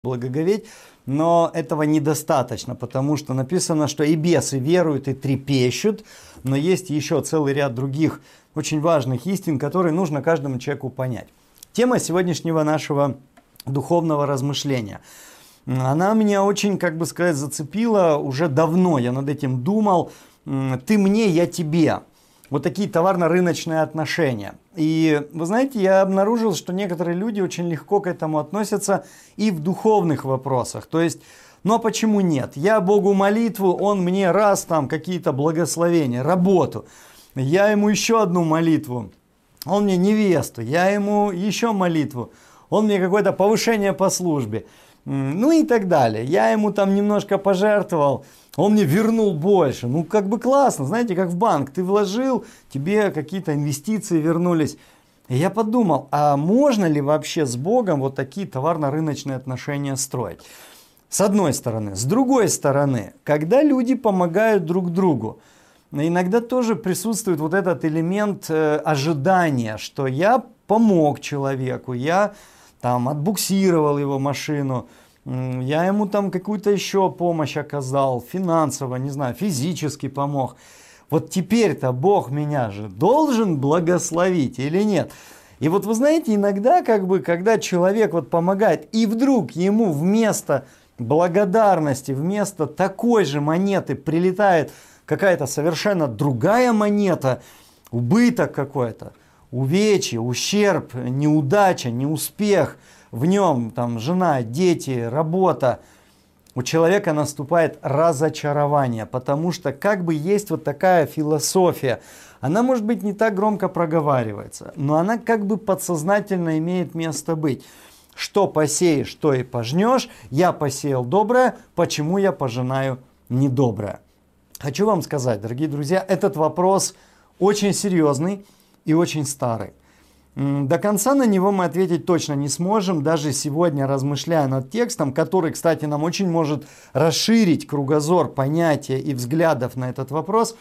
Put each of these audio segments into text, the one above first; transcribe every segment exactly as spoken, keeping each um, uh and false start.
благоговеть, но этого недостаточно, потому что написано, что и бесы веруют и трепещут, но есть еще целый ряд других очень важных истин, которые нужно каждому человеку понять. Тема сегодняшнего нашего духовного размышления, она меня очень, как бы сказать, зацепила уже давно, я над этим думал. Ты мне, я тебе. Вот такие товарно-рыночные отношения. И вы знаете, я обнаружил, что некоторые люди очень легко к этому относятся и в духовных вопросах. То есть, ну а почему нет? Я Богу молитву, Он мне раз там какие-то благословения, работу. Я Ему еще одну молитву, Он мне невесту. Я Ему еще молитву, Он мне какое-то повышение по службе. Ну и так далее. Я Ему там немножко пожертвовал, Он мне вернул больше. Ну как бы классно, знаете, как в банк. Ты вложил, тебе какие-то инвестиции вернулись. И я подумал, а можно ли вообще с Богом вот такие товарно-рыночные отношения строить? С одной стороны. С другой стороны, когда люди помогают друг другу, иногда тоже присутствует вот этот элемент э, ожидания, что я помог человеку, я там отбуксировал его машину, я ему там какую-то еще помощь оказал, финансово, не знаю, физически помог. Вот теперь-то Бог меня же должен благословить или нет? И вот вы знаете, иногда, как бы, когда человек вот помогает, и вдруг ему вместо благодарности, вместо такой же монеты прилетает какая-то совершенно другая монета, убыток какой-то, увечье, ущерб, неудача, неуспех, в нем там жена, дети, работа, у человека наступает разочарование, потому что как бы есть вот такая философия, она может быть не так громко проговаривается, но она как бы подсознательно имеет место быть. Что посеешь, то и пожнешь, я посеял доброе, почему я пожинаю недоброе? Хочу вам сказать, дорогие друзья, этот вопрос очень серьезный и очень старый. До конца на него мы ответить точно не сможем, даже сегодня размышляя над текстом, который, кстати, нам очень может расширить кругозор понятия и взглядов на этот вопрос.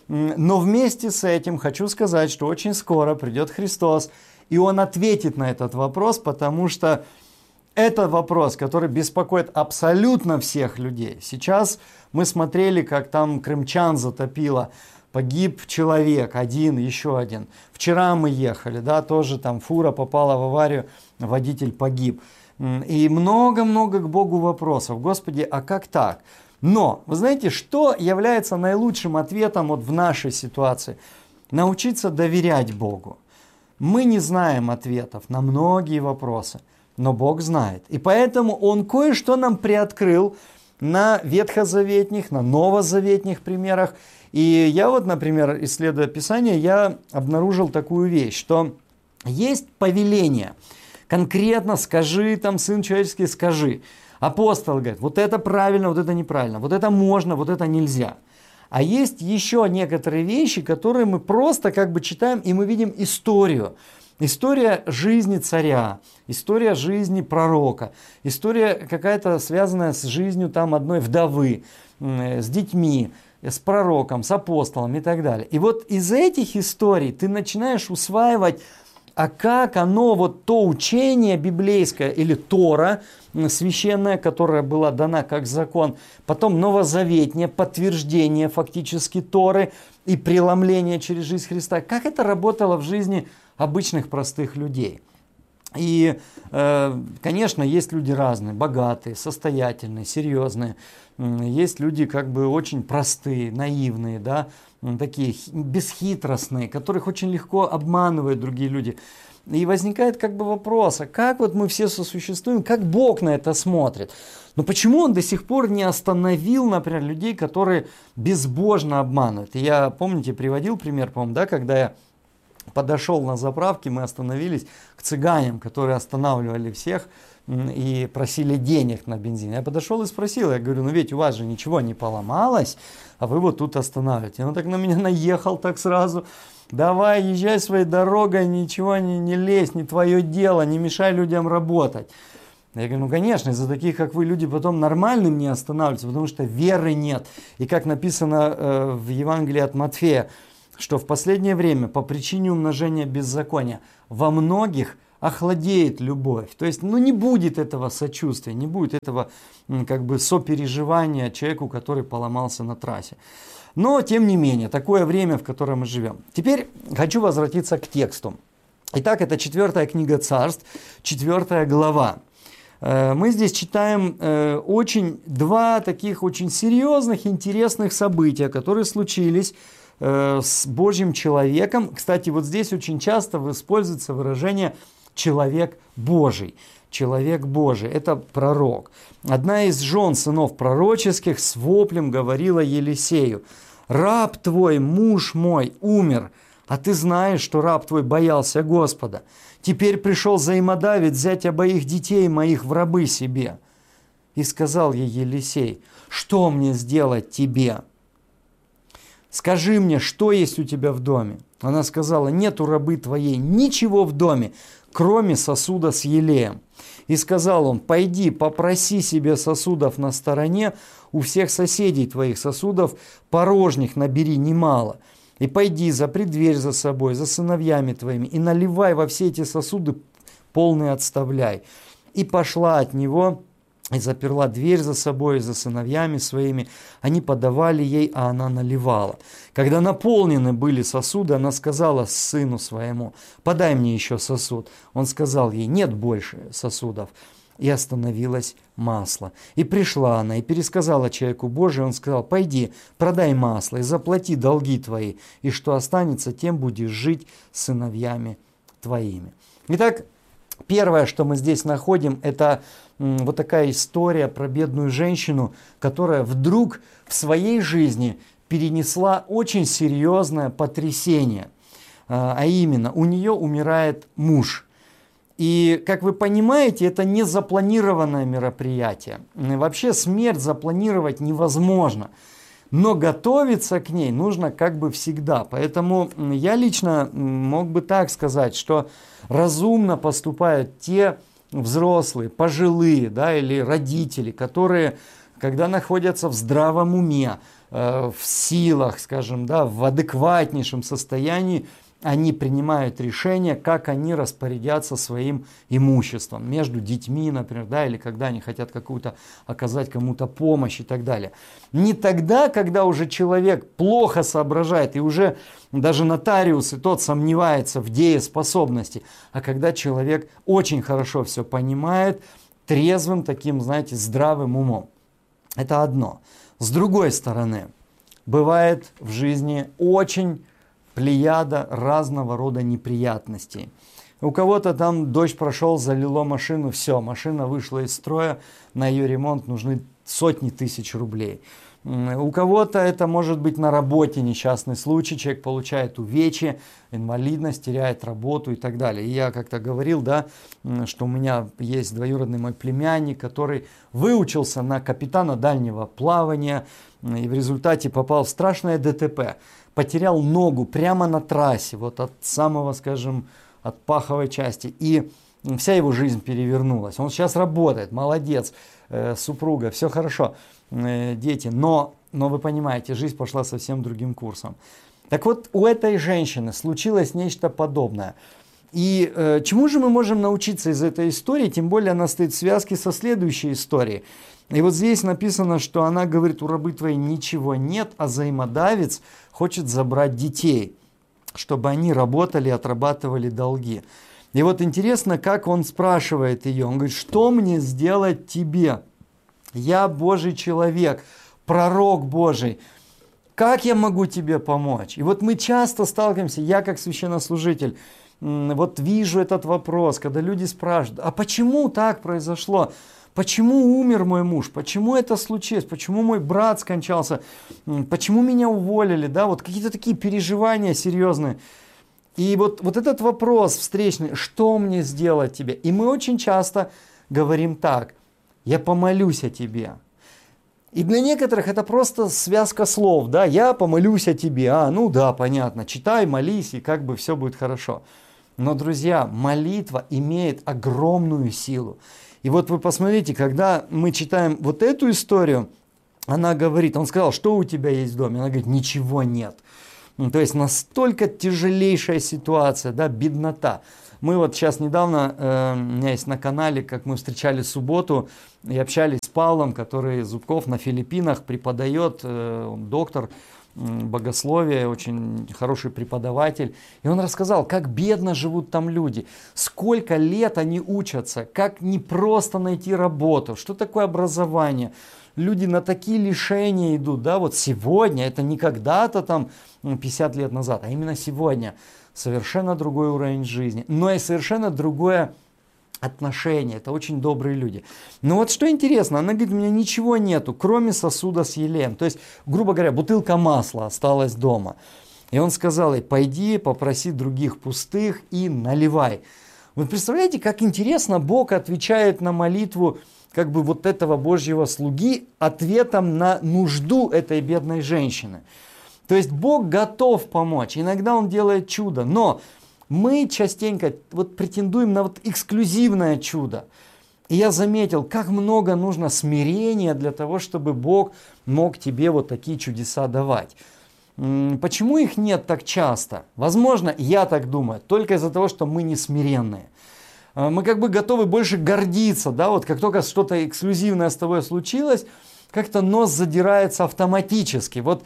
Но вместе с этим хочу сказать, что очень скоро придет Христос, и Он ответит на этот вопрос, потому что это вопрос, который беспокоит абсолютно всех людей. Сейчас мы смотрели, как там крымчан затопило. Погиб человек, один, еще один. Вчера мы ехали, да, тоже там фура попала в аварию, водитель погиб. И много-много к Богу вопросов. Господи, а как так? Но, вы знаете, что является наилучшим ответом вот в нашей ситуации? Научиться доверять Богу. Мы не знаем ответов на многие вопросы, но Бог знает. И поэтому Он кое-что нам приоткрыл на ветхозаветних, на новозаветних примерах. И я вот, например, исследуя Писание, я обнаружил такую вещь, что есть повеление. Конкретно скажи, там, Сын человеческий, скажи. Апостол говорит, вот это правильно, вот это неправильно, вот это можно, вот это нельзя. А есть еще некоторые вещи, которые мы просто как бы читаем, и мы видим историю. История жизни царя, история жизни пророка, история какая-то связанная с жизнью там одной вдовы, с детьми, с пророком, с апостолом и так далее. И вот из этих историй ты начинаешь усваивать, а как оно, вот то учение библейское или Тора священная, которая была дана как закон, потом новозаветнее подтверждение фактически Торы и преломление через жизнь Христа, как это работало в жизни обычных простых людей. И, э, конечно, есть люди разные, богатые, состоятельные, серьезные. Есть люди как бы очень простые, наивные, да, такие бесхитростные, которых очень легко обманывают другие люди. И возникает как бы вопрос, а как вот мы все сосуществуем, как Бог на это смотрит? Но почему Он до сих пор не остановил, например, людей, которые безбожно обманывают? И я, помните, приводил пример, по-моему, да, когда я подошел на заправке, мы остановились к цыганям, которые останавливали всех и просили денег на бензин. Я подошел и спросил, я говорю, ну ведь у вас же ничего не поломалось, а вы вот тут останавливаете. Он так на меня наехал так сразу, давай, езжай своей дорогой, ничего не, не лезь, не твое дело, не мешай людям работать. Я говорю, ну конечно, из-за таких, как вы, люди потом нормальным не останавливаются, потому что веры нет. И как написано э, в Евангелии от Матфея, что в последнее время по причине умножения беззакония во многих охладеет любовь. То есть, ну, не будет этого сочувствия, не будет этого как бы сопереживания человеку, который поломался на трассе. Но, тем не менее, такое время, в котором мы живем. Теперь хочу возвратиться к тексту. Итак, это четвертая книга Царств, четвертая глава. Мы здесь читаем очень, два таких очень серьезных, интересных события, которые случились с Божьим человеком. Кстати, вот здесь очень часто используется выражение «человек Божий». Человек Божий – это пророк. Одна из жен сынов пророческих с воплем говорила Елисею: «Раб твой, муж мой, умер, а ты знаешь, что раб твой боялся Господа. Теперь пришел взаимодавец взять обоих детей моих в рабы себе». И сказал ей Елисей: «Что мне сделать тебе? Скажи мне, что есть у тебя в доме?» Она сказала: «Нет у рабы твоей ничего в доме, кроме сосуда с елеем». И сказал он: «Пойди, попроси себе сосудов на стороне у всех соседей твоих, сосудов порожних набери немало. И пойди, запри дверь за собой, за сыновьями твоими, и наливай во все эти сосуды полные отставляй». И пошла от него, и заперла дверь за собой, и за сыновьями своими. Они подавали ей, а она наливала. Когда наполнены были сосуды, она сказала сыну своему: «Подай мне еще сосуд». Он сказал ей: «Нет больше сосудов». И остановилось масло. И пришла она, и пересказала человеку Божию. Он сказал: «Пойди, продай масло и заплати долги твои, и что останется, тем будешь жить с сыновьями твоими». Итак, первое, что мы здесь находим, это вот такая история про бедную женщину, которая вдруг в своей жизни перенесла очень серьезное потрясение. А именно, у нее умирает муж. И, как вы понимаете, это не запланированное мероприятие. Вообще смерть запланировать невозможно. Но готовиться к ней нужно как бы всегда. Поэтому я лично мог бы так сказать, что разумно поступают те взрослые, пожилые, да, или родители, которые, когда находятся в здравом уме, э, в силах, скажем, да, в адекватнейшем состоянии, они принимают решение, как они распорядятся своим имуществом между детьми, например, да, или когда они хотят какую-то оказать кому-то помощь и так далее. Не тогда, когда уже человек плохо соображает и уже даже нотариус и тот сомневается в дееспособности, а когда человек очень хорошо все понимает, трезвым таким, знаете, здравым умом. Это одно. С другой стороны, бывает в жизни очень плеяда разного рода неприятностей. У кого-то там дождь прошел, залило машину, все, машина вышла из строя, на ее ремонт нужны сотни тысяч рублей. У кого-то это может быть на работе несчастный случай, человек получает увечье, инвалидность, теряет работу и так далее. И я как-то говорил, да, что у меня есть двоюродный мой племянник, который выучился на капитана дальнего плавания и в результате попал в страшное ДТП. Потерял ногу прямо на трассе, вот от самого, скажем, от паховой части. И вся его жизнь перевернулась. Он сейчас работает, молодец, э, супруга, все хорошо, э, дети. Но, но вы понимаете, жизнь пошла совсем другим курсом. Так вот, у этой женщины случилось нечто подобное. И э, чему же мы можем научиться из этой истории? Тем более она стоит в связке со следующей историей. И вот здесь написано, что она говорит: у рабы твоей ничего нет, а взаимодавец хочет забрать детей, чтобы они работали, отрабатывали долги. И вот интересно, как он спрашивает ее. Он говорит: что мне сделать тебе? Я Божий человек, пророк Божий. Как я могу тебе помочь? И вот мы часто сталкиваемся, я как священнослужитель, вот вижу этот вопрос, когда люди спрашивают: а почему так произошло? Почему умер мой муж? Почему это случилось? Почему мой брат скончался? Почему меня уволили? Да, вот какие-то такие переживания серьезные. И вот, вот этот вопрос встречный: что мне сделать тебе? И мы очень часто говорим так: я помолюсь о тебе. И для некоторых это просто связка слов, да, я помолюсь о тебе, а, ну да, понятно, читай, молись, и как бы все будет хорошо. Но, друзья, молитва имеет огромную силу. И вот вы посмотрите, когда мы читаем вот эту историю, она говорит, он сказал: что у тебя есть в доме? Она говорит: ничего нет. Ну, то есть настолько тяжелейшая ситуация, да, беднота. Мы вот сейчас недавно, э, у меня есть на канале, как мы встречали субботу и общались с Павлом, который Зубков на Филиппинах преподает, э, он доктор богословия, очень хороший преподаватель. И он рассказал, как бедно живут там люди, сколько лет они учатся, как непросто найти работу, что такое образование. Люди на такие лишения идут, да, вот сегодня, это не когда-то там пятьдесят лет назад, а именно сегодня. Совершенно другой уровень жизни, но и совершенно другое отношение. Это очень добрые люди. Но вот что интересно, она говорит, у меня ничего нету, кроме сосуда с елеем. То есть, грубо говоря, бутылка масла осталась дома. И он сказал ей, пойди, попроси других пустых и наливай. Вы представляете, как интересно Бог отвечает на молитву как бы вот этого Божьего слуги ответом на нужду этой бедной женщины. То есть Бог готов помочь, иногда Он делает чудо, но мы частенько вот претендуем на вот эксклюзивное чудо. И я заметил, как много нужно смирения для того, чтобы Бог мог тебе вот такие чудеса давать. Почему их нет так часто? Возможно, я так думаю, только из-за того, что мы не смиренные. Мы как бы готовы больше гордиться, да, вот как только что-то эксклюзивное с тобой случилось, как-то нос задирается автоматически. Вот,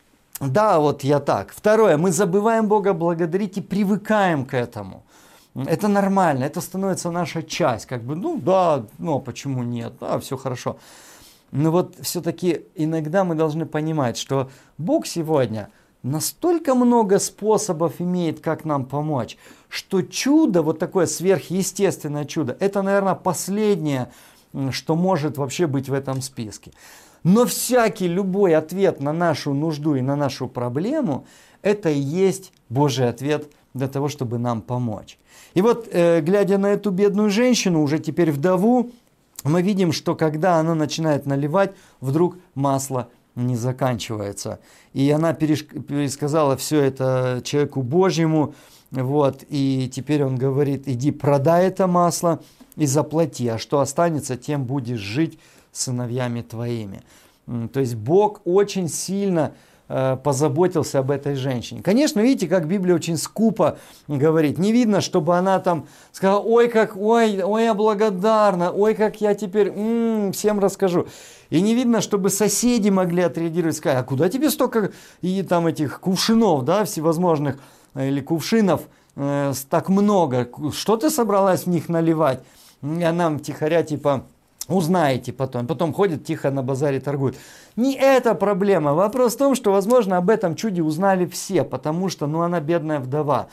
да, вот я так. Второе, мы забываем Бога благодарить и привыкаем к этому. Это нормально, это становится наша часть, как бы, ну да, ну почему нет, да, все хорошо. Но вот все-таки иногда мы должны понимать, что Бог сегодня настолько много способов имеет, как нам помочь, что чудо, вот такое сверхъестественное чудо, это, наверное, последнее, что может вообще быть в этом списке. Но всякий, любой ответ на нашу нужду и на нашу проблему, это и есть Божий ответ для того, чтобы нам помочь. И вот, э, глядя на эту бедную женщину, уже теперь вдову, мы видим, что когда она начинает наливать, вдруг масло не заканчивается. И она пересказала все это человеку Божьему, вот, и теперь он говорит, иди продай это масло и заплати, а что останется, тем будешь жить с сыновьями твоими. То есть Бог очень сильно э, позаботился об этой женщине. Конечно, видите, как Библия очень скупо говорит. Не видно, чтобы она там сказала, ой, как, ой, ой, я благодарна, ой, как я теперь м-м, всем расскажу. И не видно, чтобы соседи могли отреагировать, сказать, а куда тебе столько и там этих кувшинов, да, всевозможных, или кувшинов э, так много, что ты собралась в них наливать? А нам втихаря типа, узнаете потом, потом ходят тихо на базаре торгуют. Не это проблема, вопрос в том, что, возможно, об этом чуде узнали все, потому что, ну, она бедная вдова.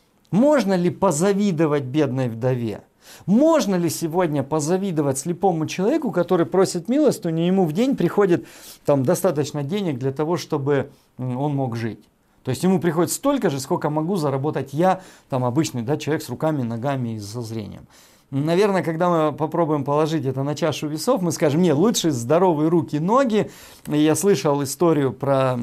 Можно ли позавидовать бедной вдове? Можно ли сегодня позавидовать слепому человеку, который просит милостыню, ему в день приходит там достаточно денег для того, чтобы он мог жить? То есть ему приходит столько же, сколько могу заработать я, там обычный, да, человек с руками, ногами и со зрением. Наверное, когда мы попробуем положить это на чашу весов, мы скажем, нет, лучше здоровые руки, ноги. Я слышал историю про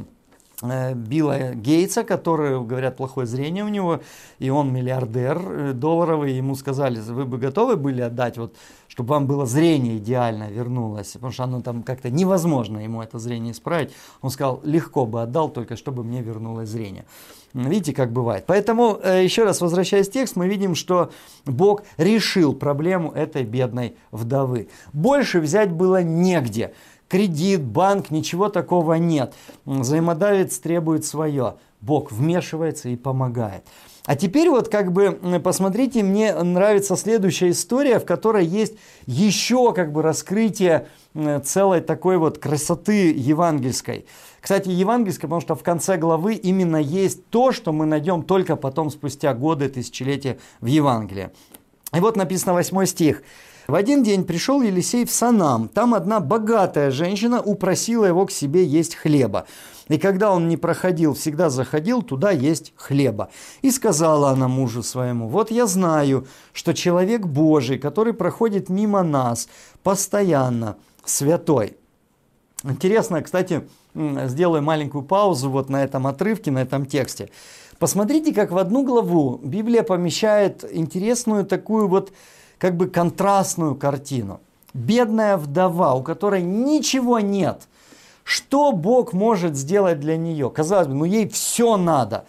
э, Билла Гейтса, который, говорят, плохое зрение у него, и он миллиардер долларовый, ему сказали, вы бы готовы были отдать, вот, чтобы вам было зрение идеально вернулось, потому что оно там как-то невозможно ему это зрение исправить. Он сказал, легко бы отдал, только чтобы мне вернулось зрение. Видите, как бывает. Поэтому, еще раз возвращаясь в текст, мы видим, что Бог решил проблему этой бедной вдовы. Больше взять было негде. Кредит, банк, ничего такого нет. Взаимодавец требует свое. Бог вмешивается и помогает. А теперь вот как бы посмотрите, мне нравится следующая история, в которой есть еще как бы раскрытие целой такой вот красоты евангельской. Кстати, евангельской, потому что в конце главы именно есть то, что мы найдем только потом, спустя годы, тысячелетия в Евангелии. И вот написано восьмой стих. В один день пришел Елисей в Санам. Там одна богатая женщина упросила его к себе есть хлеба. И когда он не проходил, всегда заходил туда есть хлеба. И сказала она мужу своему, вот я знаю, что человек Божий, который проходит мимо нас, постоянно святой. Интересно, кстати, сделаю маленькую паузу вот на этом отрывке, на этом тексте. Посмотрите, как в одну главу Библия помещает интересную такую вот как бы контрастную картину. Бедная вдова, у которой ничего нет. Что Бог может сделать для нее? Казалось бы, ну ей все надо.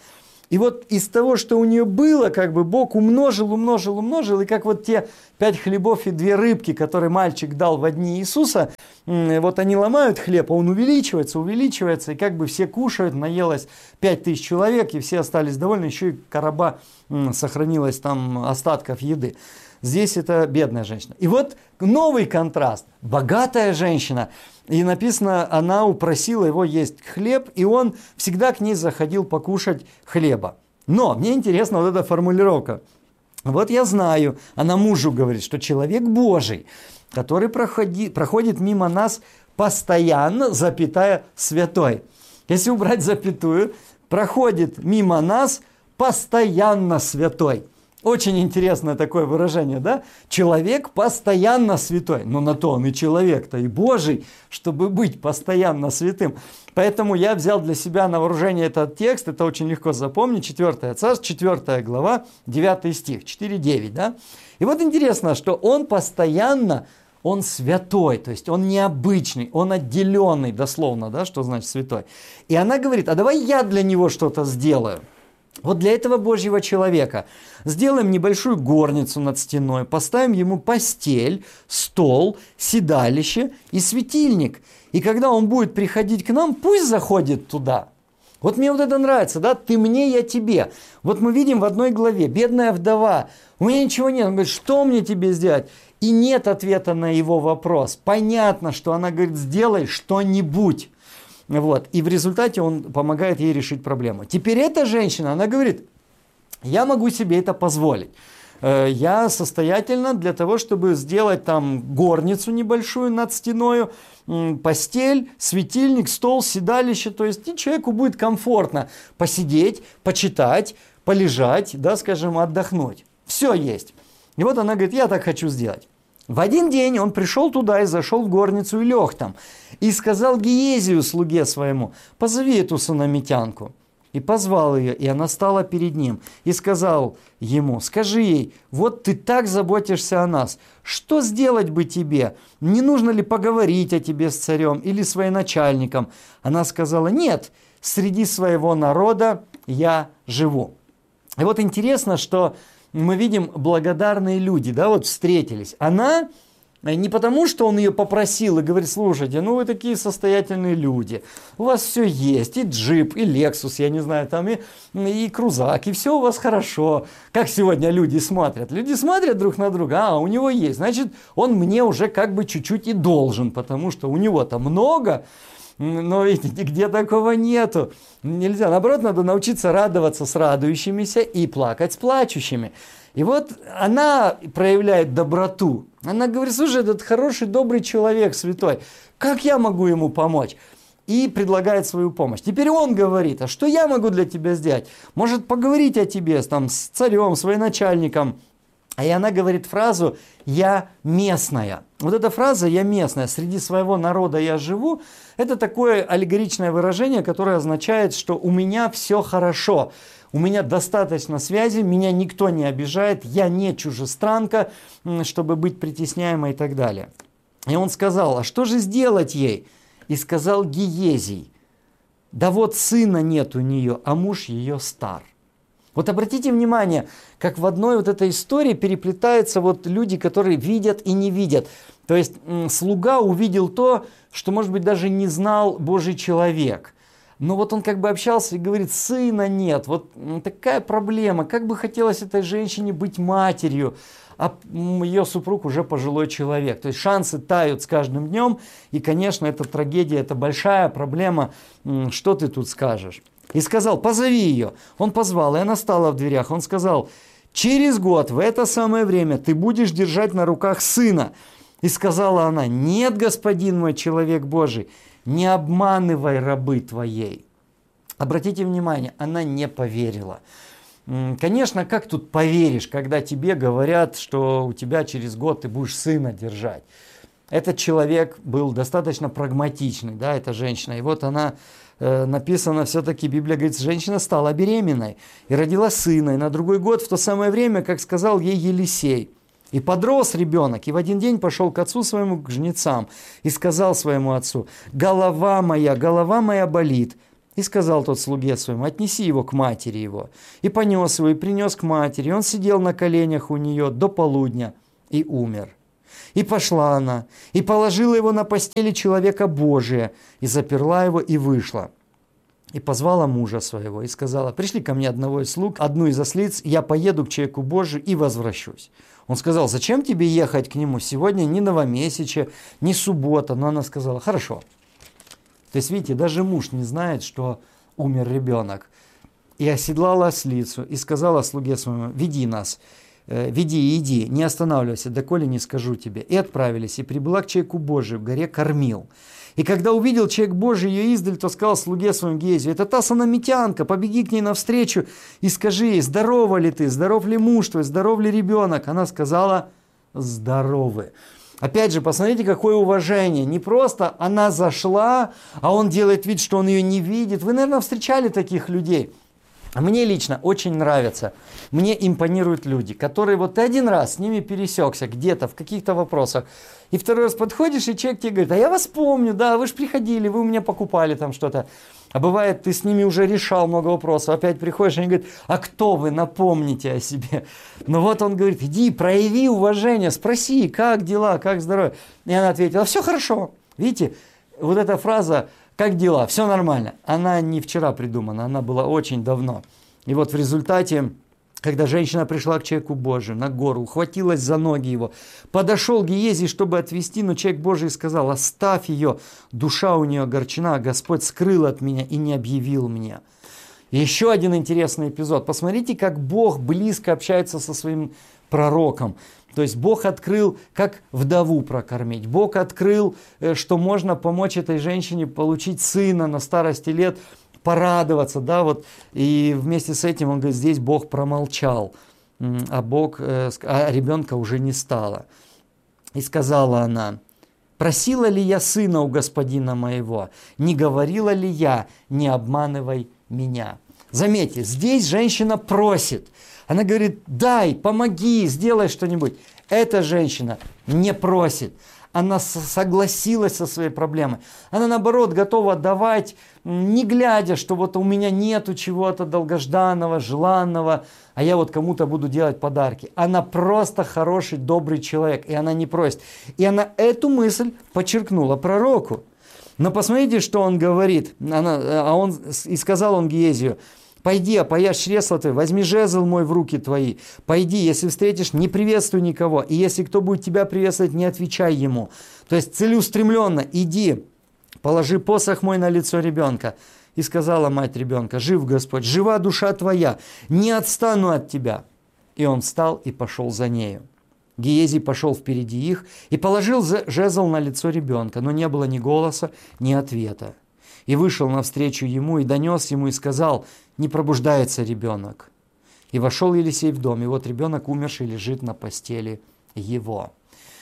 И вот из того, что у нее было, как бы Бог умножил, умножил, умножил, и как вот те пять хлебов и две рыбки, которые мальчик дал во дни Иисуса, вот они ломают хлеб, а он увеличивается, увеличивается, и как бы все кушают, наелось пять тысяч человек, и все остались довольны, еще и короба сохранилось там остатков еды. Здесь это бедная женщина. И вот новый контраст. Богатая женщина. И написано, она упросила его есть хлеб, и он всегда к ней заходил покушать хлеба. Но мне интересна вот эта формулировка. Вот я знаю, она мужу говорит, что человек Божий, который проходи, проходит мимо нас постоянно, запятая, святой. Если убрать запятую, проходит мимо нас постоянно святой. Очень интересное такое выражение, да? Человек постоянно святой. Но на то он и человек-то, и Божий, чтобы быть постоянно святым. Поэтому я взял для себя на вооружение этот текст. Это очень легко запомнить. четвёртое Царств, четвёртая глава, девятый стих, четыре девять, да? И вот интересно, что он постоянно, он святой, то есть он необычный, он отделенный, дословно, да, что значит святой. И она говорит, а давай я для него что-то сделаю. Вот для этого Божьего человека сделаем небольшую горницу над стеной, поставим ему постель, стол, седалище и светильник. И когда он будет приходить к нам, пусть заходит туда. Вот мне вот это нравится, да, ты мне, я тебе. Вот мы видим в одной главе, бедная вдова, у меня ничего нет. Он говорит, что мне тебе сделать? И нет ответа на его вопрос. Понятно, что она говорит, сделай что-нибудь. Вот. И в результате он помогает ей решить проблему. Теперь эта женщина, она говорит, я могу себе это позволить. Я состоятельна для того, чтобы сделать там горницу небольшую над стеною, постель, светильник, стол, седалище. То есть и человеку будет комфортно посидеть, почитать, полежать, да, скажем, отдохнуть. Все есть. И вот она говорит, я так хочу сделать. В один день он пришел туда и зашел в горницу и лег там. И сказал Гиезию, слуге своему, позови эту сунамитянку. И позвал ее, и она стала перед ним. И сказал ему, скажи ей, вот ты так заботишься о нас. Что сделать бы тебе? Не нужно ли поговорить о тебе с царем или с военачальником? Она сказала, нет, среди своего народа я живу. И вот интересно, что мы видим, благодарные люди, да, вот встретились. Она не потому, что он ее попросил и говорит, слушайте, ну вы такие состоятельные люди, у вас все есть, и джип, и лексус, я не знаю, там и, и крузак, и все у вас хорошо. Как сегодня люди смотрят? Люди смотрят друг на друга, а у него есть, значит, он мне уже как бы чуть-чуть и должен, потому что у него-то много. Но видите, нигде такого нету. Нельзя. Наоборот, надо научиться радоваться с радующимися и плакать с плачущими. И вот она проявляет доброту. Она говорит, слушай, этот хороший, добрый человек, святой, как я могу ему помочь? И предлагает свою помощь. Теперь он говорит, а что я могу для тебя сделать? Может, поговорить о тебе там, с царем, с военачальником? И она говорит фразу «я местная». Вот эта фраза «я местная», «среди своего народа я живу» – это такое аллегоричное выражение, которое означает, что у меня все хорошо, у меня достаточно связи, меня никто не обижает, я не чужестранка, чтобы быть притесняемой и так далее. И он сказал, а что же сделать ей? И сказал Гиезий, да вот сына нет у нее, а муж ее стар. Вот обратите внимание, как в одной вот этой истории переплетаются вот люди, которые видят и не видят. То есть слуга увидел то, что, может быть, даже не знал Божий человек. Но вот он как бы общался и говорит, сына нет, вот такая проблема, как бы хотелось этой женщине быть матерью, а ее супруг уже пожилой человек. То есть шансы тают с каждым днем, и, конечно, это трагедия, это большая проблема, что ты тут скажешь. И сказал, позови ее. Он позвал, и она стала в дверях. Он сказал, через год в это самое время ты будешь держать на руках сына. И сказала она, нет, господин мой, человек Божий, не обманывай рабы твоей. Обратите внимание, она не поверила. Конечно, как тут поверишь, когда тебе говорят, что у тебя через год ты будешь сына держать? Этот человек был достаточно прагматичный, да, эта женщина. И вот она, э, написано все-таки, Библия говорит, женщина стала беременной и родила сына. И на другой год, в то самое время, как сказал ей Елисей, и подрос ребенок, и в один день пошел к отцу своему, к жнецам, и сказал своему отцу, голова моя, голова моя болит. И сказал тот слуге своему: отнеси его к матери его. И понес его, и принес к матери. И он сидел на коленях у нее до полудня и умер. И пошла она, и положила его на постели человека Божия, и заперла его, и вышла. И позвала мужа своего, и сказала: пришли ко мне одного из слуг, одну из ослиц, я поеду к человеку Божию и возвращусь. Он сказал: зачем тебе ехать к нему? Сегодня ни новомесяче, ни суббота. Но она сказала: хорошо. То есть, видите, даже муж не знает, что умер ребенок. И оседлала ослицу, и сказала слуге своему: веди нас, э, веди и иди, не останавливайся, доколе не скажу тебе. И отправились, и прибыла к человеку Божию в горе Кормил. И когда увидел человек Божий ее издаль, то сказал слуге своему Гезию: это та санамитянка, побеги к ней навстречу и скажи ей: здорова ли ты, здоров ли муж твой, здоров ли ребенок? Она сказала: здоровы. Опять же, посмотрите, какое уважение. Не просто она зашла, а он делает вид, что он ее не видит. Вы, наверное, встречали таких людей. Мне лично очень нравится, мне импонируют люди, которые вот один раз с ними пересекся где-то в каких-то вопросах, и второй раз подходишь, и человек тебе говорит: а я вас помню, да, вы же приходили, вы у меня покупали там что-то. А бывает, ты с ними уже решал много вопросов, опять приходишь, и они говорят: а кто вы, напомните о себе. Ну вот он говорит: иди, прояви уважение, спроси, как дела, как здоровье. И она ответила: все хорошо. Видите, вот эта фраза: как дела, все нормально, она не вчера придумана, она была очень давно. И вот в результате, когда женщина пришла к человеку Божию на гору, ухватилась за ноги его, подошел Гиезий, чтобы отвести, но человек Божий сказал: оставь ее, душа у нее огорчена, Господь скрыл от меня и не объявил мне. И еще один интересный эпизод. Посмотрите, как Бог близко общается со своим пророком. То есть Бог открыл, как вдову прокормить. Бог открыл, что можно помочь этой женщине получить сына на старости лет, порадоваться, да, вот. И вместе с этим он говорит: здесь Бог промолчал, а Бог, а ребенка уже не стало. И сказала она: просила ли я сына у господина моего? Не говорила ли я: не обманывай меня? Заметьте, здесь женщина просит. Она говорит: дай, помоги, сделай что-нибудь. Эта женщина не просит. Она согласилась со своей проблемой. Она, наоборот, готова давать, не глядя, что вот у меня нету чего-то долгожданного, желанного, а я вот кому-то буду делать подарки. Она просто хороший, добрый человек, и она не просит. И она эту мысль подчеркнула пророку. Но посмотрите, что он говорит. Она, а он, и сказал он Гиезию: пойди, опояшь чресла твои, возьми жезл мой в руки твои. Пойди, если встретишь, не приветствуй никого. И если кто будет тебя приветствовать, не отвечай ему. То есть целеустремленно иди, положи посох мой на лицо ребенка. И сказала мать ребенка: жив Господь, жива душа твоя, не отстану от тебя. И он встал и пошел за нею. Гиезий пошел впереди их и положил жезл на лицо ребенка, но не было ни голоса, ни ответа. И вышел навстречу ему, и донес ему, и сказал: не пробуждается ребенок. И вошел Елисей в дом, и вот ребенок умерший лежит на постели его.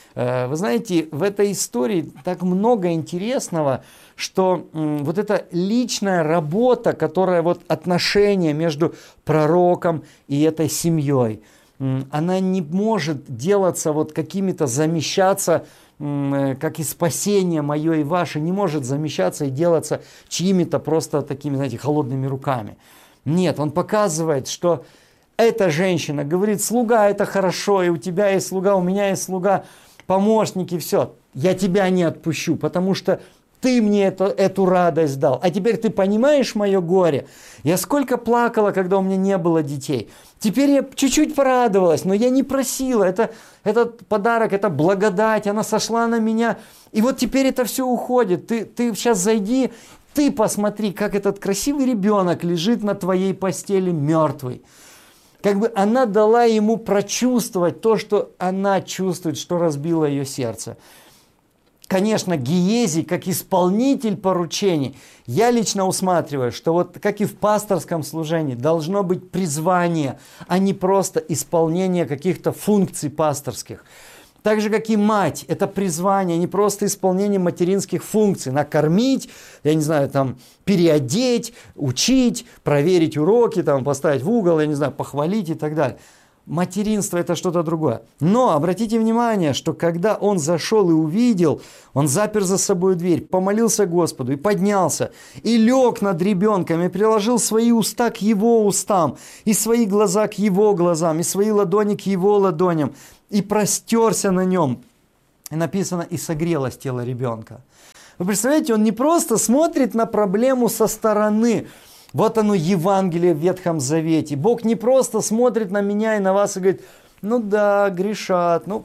Вы знаете, в этой истории так много интересного, что вот эта личная работа, которая вот отношения между пророком и этой семьей, она не может делаться вот какими-то, замещаться, как и спасение мое и ваше, не может замещаться и делаться чьими-то просто такими, знаете, холодными руками. Нет, он показывает, что эта женщина говорит: слуга, это хорошо, и у тебя есть слуга, у меня есть слуга, помощники, все, я тебя не отпущу, потому что ты мне это, эту радость дал. А теперь ты понимаешь мое горе? Я сколько плакала, когда у меня не было детей. Теперь я чуть-чуть порадовалась, но я не просила. Это, этот подарок, это благодать, она сошла на меня. И вот теперь это все уходит. Ты, ты сейчас зайди, ты посмотри, как этот красивый ребенок лежит на твоей постели мертвый. Как бы она дала ему прочувствовать то, что она чувствует, что разбило ее сердце. Конечно, Гиезий, как исполнитель поручений, я лично усматриваю, что вот как и в пасторском служении, должно быть призвание, а не просто исполнение каких-то функций пасторских. Так же, как и мать, это призвание, не просто исполнение материнских функций. Накормить, я не знаю, там, переодеть, учить, проверить уроки, там, поставить в угол, я не знаю, похвалить и так далее. материнство это что-то другое. Но обратите внимание, что когда он зашел и увидел, он запер за собой дверь, помолился Господу и поднялся, и лег над ребенком, и приложил свои уста к его устам, и свои глаза к его глазам, и свои ладони к его ладоням, и простерся на нем. И написано, и согрелось тело ребенка. Вы представляете, он не просто смотрит на проблему со стороны. Вот оно, Евангелие в Ветхом Завете. Бог не просто смотрит на меня и на вас и говорит, ну да, грешат, ну,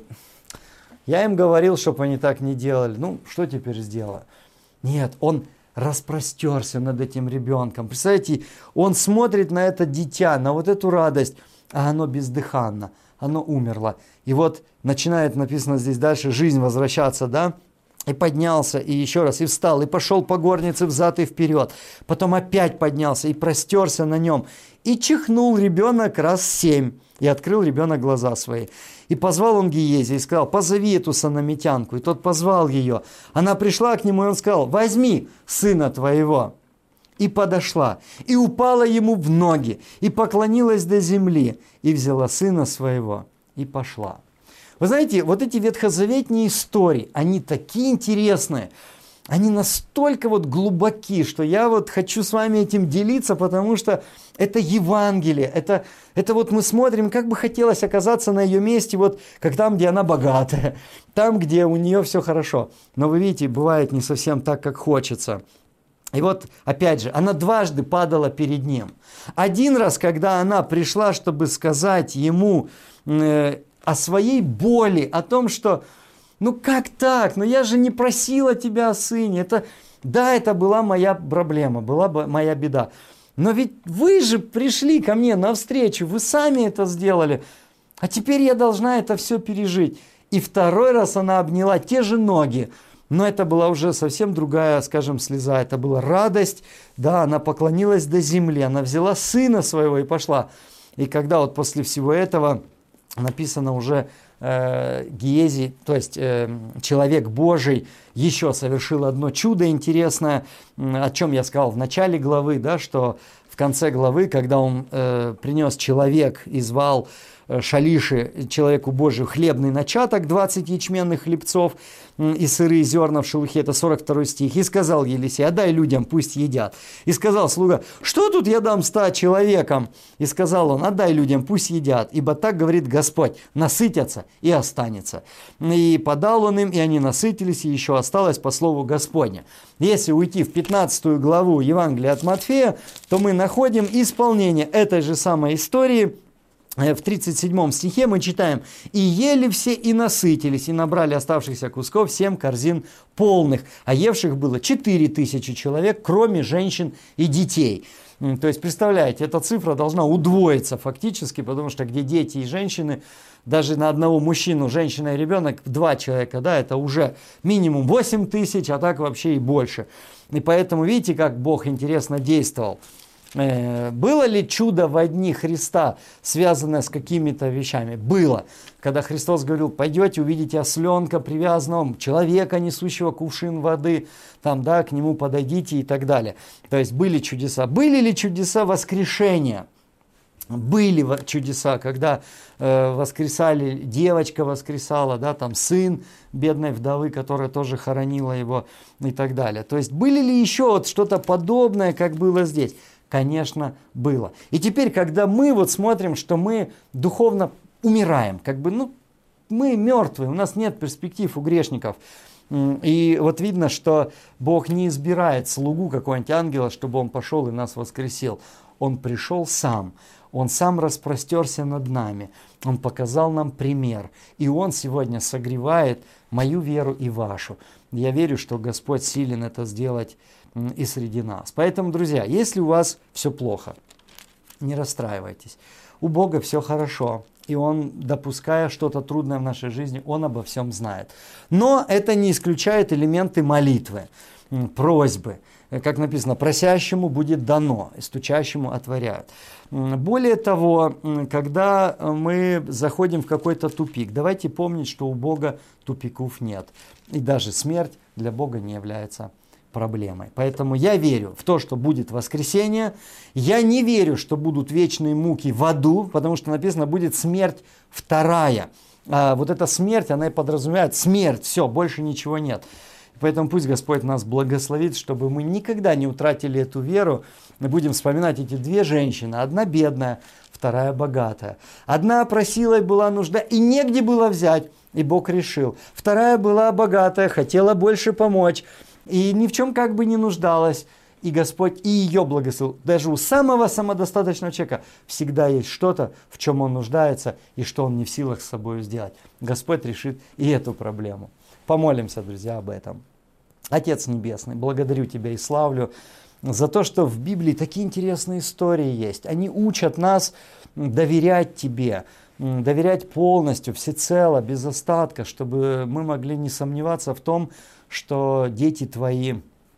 я им говорил, чтобы они так не делали, ну, что теперь сделаю? Нет, он распростерся над этим ребенком. Представляете, он смотрит на это дитя, на вот эту радость, а оно бездыханно, оно умерло. И вот начинает, написано здесь дальше, жизнь возвращаться, да? И поднялся, и еще раз, и встал, и пошел по горнице взад и вперед. Потом опять поднялся и простерся на нем. И чихнул ребенок раз семь, и открыл ребенок глаза свои. И позвал он Гиези, и сказал, позови эту санамитянку. И тот позвал ее. Она пришла к нему, и он сказал, возьми сына твоего. И подошла, и упала ему в ноги, и поклонилась до земли, и взяла сына своего, и пошла. Вы знаете, вот эти ветхозаветные истории, они такие интересные, они настолько вот глубоки, что я вот хочу с вами этим делиться, потому что это Евангелие, это, это вот мы смотрим, как бы хотелось оказаться на ее месте, вот как там, где она богатая, там, где у нее все хорошо. Но вы видите, бывает не совсем так, как хочется. И вот, опять же, она дважды падала перед ним. Один раз, когда она пришла, чтобы сказать ему э, о своей боли, о том, что, ну как так, ну я же не просила тебя о сыне, это, да, это была моя проблема, была бы моя беда. Но ведь вы же пришли ко мне навстречу, вы сами это сделали, а теперь я должна это все пережить. И второй раз она обняла те же ноги, но это была уже совсем другая, скажем, слеза, это была радость, да, она поклонилась до земли, она взяла сына своего и пошла. И когда вот после всего этого написано уже э, Гиези, то есть э, человек Божий, еще совершил одно чудо интересное, о чем я сказал в начале главы, да, что в конце главы, когда он э, принес человек и звал э, Шалиши, человеку Божию, хлебный начаток, двадцать ячменных хлебцов э, и сырые зерна в шелухе, это сорок второй стих, и сказал Елисей, отдай людям, пусть едят. И сказал слуга, что тут я дам ста человекам? И сказал он, отдай людям, пусть едят, ибо так говорит Господь, насытятся и останется. И подал он им, и они насытились, и еще осталось по слову Господня. Если уйти в пятнадцатую главу Евангелия от Матфея, то мы находим исполнение этой же самой истории. В тридцать седьмом стихе мы читаем, «И ели все, и насытились, и набрали оставшихся кусков семь корзин полных, а евших было четыре тысячи человек, кроме женщин и детей». То есть, представляете, эта цифра должна удвоиться фактически, потому что где дети и женщины, даже на одного мужчину, женщина и ребенок, два человека, да, это уже минимум восемь тысяч, а так вообще и больше. И поэтому видите, как Бог интересно действовал. Было ли чудо во дни Христа, связанное с какими-то вещами? Было. Когда Христос говорил, пойдете, увидите осленка привязанного, человека, несущего кувшин воды, там, да, к нему подойдите и так далее. То есть были чудеса. Были ли чудеса воскрешения? Были чудеса, когда э, воскресали, девочка воскресала, да, там сын бедной вдовы, которая тоже хоронила его и так далее. То есть были ли еще вот что-то подобное, как было здесь? Конечно, было. И теперь, когда мы вот смотрим, что мы духовно умираем, как бы, ну, мы мертвые, у нас нет перспектив у грешников. И вот видно, что Бог не избирает слугу какого-нибудь ангела, чтобы он пошел и нас воскресил. Он пришел сам, он сам распростерся над нами, он показал нам пример. И он сегодня согревает мою веру и вашу. Я верю, что Господь силен это сделать и среди нас. Поэтому, друзья, если у вас все плохо, не расстраивайтесь. У Бога все хорошо, и Он, допуская что-то трудное в нашей жизни, Он обо всем знает. Но это не исключает элементы молитвы, просьбы. Как написано, просящему будет дано, и стучащему отворяют. Более того, когда мы заходим в какой-то тупик, давайте помнить, что у Бога тупиков нет. И даже смерть для Бога не является проблемой. Поэтому я верю в то, что будет воскресение. Я не верю, что будут вечные муки в аду, потому что написано, будет смерть вторая. А вот эта смерть, она и подразумевает смерть, все, больше ничего нет. Поэтому пусть Господь нас благословит, чтобы мы никогда не утратили эту веру. Мы будем вспоминать эти две женщины. Одна бедная, вторая богатая. Одна просила и была нужда, и негде было взять, и Бог решил. Вторая была богатая, хотела больше помочь, и ни в чем как бы не нуждалась. И Господь и ее благословил. Даже у самого самодостаточного человека всегда есть что-то, в чем он нуждается, и что он не в силах с собой сделать. Господь решит и эту проблему. Помолимся, друзья, об этом. Отец Небесный, благодарю Тебя и славлю за то, что в Библии такие интересные истории есть. Они учат нас доверять Тебе, доверять полностью, всецело, без остатка, чтобы мы могли не сомневаться в том, что дети Твои,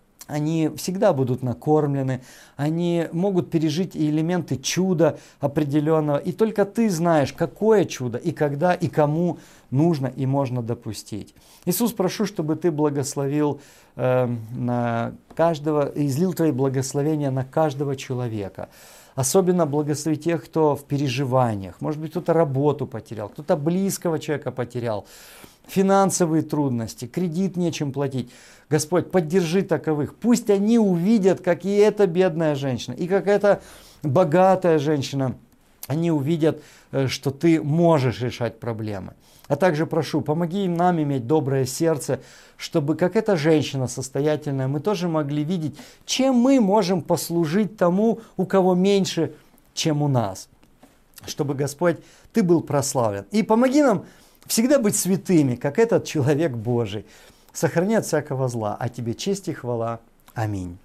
они всегда будут накормлены, они могут пережить и элементы чуда определенного. И только Ты знаешь, какое чудо, и когда, и кому нужно и можно допустить. Иисус, прошу, чтобы Ты благословил э, на каждого, излил Твои благословения на каждого человека. Особенно благослови тех, кто в переживаниях. Может быть, кто-то работу потерял, кто-то близкого человека потерял. Финансовые трудности, кредит нечем платить. Господь, поддержи таковых. Пусть они увидят, как и эта бедная женщина, и как эта богатая женщина. Они увидят, что Ты можешь решать проблемы. А также прошу, помоги им нам иметь доброе сердце, чтобы, как эта женщина состоятельная, мы тоже могли видеть, чем мы можем послужить тому, у кого меньше, чем у нас. Чтобы, Господь, Ты был прославлен. И помоги нам всегда быть святыми, как этот человек Божий. Сохрани от всякого зла, а Тебе честь и хвала. Аминь.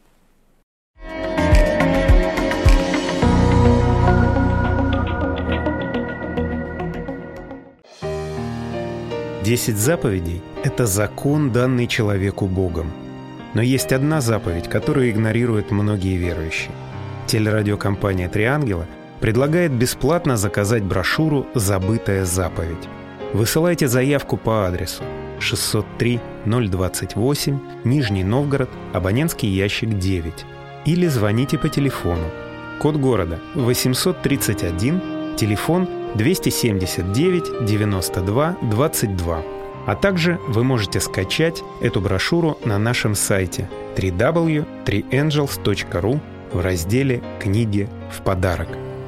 Десять заповедей – это закон, данный человеку Богом. Но есть одна заповедь, которую игнорируют многие верующие. Телерадиокомпания «Три ангела» предлагает бесплатно заказать брошюру «Забытая заповедь». Высылайте заявку по адресу шестьсот три ноль двадцать восемь, Нижний Новгород, абонентский ящик девять. Или звоните по телефону. Код города восемьсот тридцать один, телефон двести семьдесят девять девяносто два двадцать два. А также вы можете скачать эту брошюру на нашем сайте дабл ю дабл ю дабл ю точка три энджелс точка ру в разделе «Книги в подарок».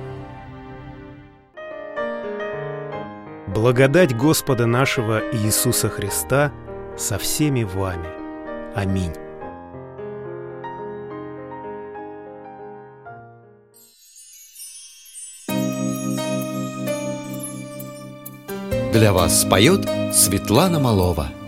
Благодать Господа нашего Иисуса Христа со всеми вами. Аминь. Для вас поет Светлана Малова.